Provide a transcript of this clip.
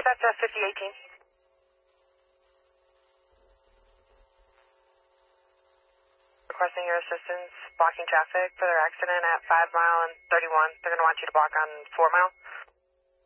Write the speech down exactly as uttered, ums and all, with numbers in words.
that's uh, fifty eighteen. Requesting your assistance blocking traffic for their accident at five mile and thirty-one. They're going to want you to block on four mile.